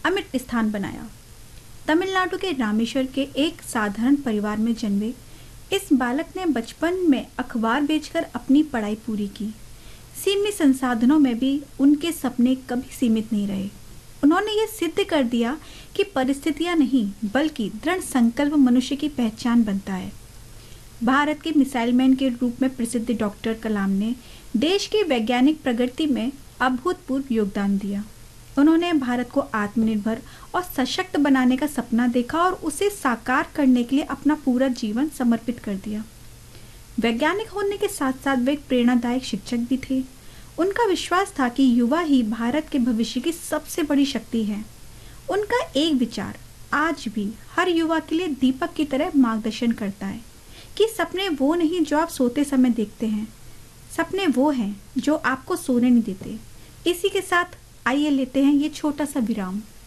अमिट स्थान बनाया। तमिलनाडु के रामेश्वर के एक साधारण परिवार में जन्मे इस बालक ने बचपन में अखबार बेचकर अपनी पढ़ाई पूरी की। सीमित संसाधनों में भी उनके सपने कभी सीमित नहीं रहे। उन्होंने ये सिद्ध कर दिया कि परिस्थितियां नहीं बल्कि दृढ़ संकल्प मनुष्य की पहचान बनता है। भारत के मिसाइल मैन के रूप में प्रसिद्ध डॉक्टर कलाम ने देश की वैज्ञानिक प्रगति में अभूतपूर्व योगदान दिया। उन्होंने भारत को आत्मनिर्भर और सशक्त बनाने का सपना देखा और उसे साकार करने के लिए अपना पूरा जीवन समर्पित कर दिया। वैज्ञानिक होने के साथ साथ वे एक प्रेरणादायक शिक्षक भी थे। उनका विश्वास था कि युवा ही भारत के भविष्य की सबसे बड़ी शक्ति है। उनका एक विचार आज भी हर युवा के लिए दीपक की तरह मार्गदर्शन करता है कि सपने वो नहीं जो आप सोते समय देखते हैं, सपने वो हैं जो आपको सोने नहीं देते। इसी के साथ आइए लेते हैं ये छोटा सा विराम।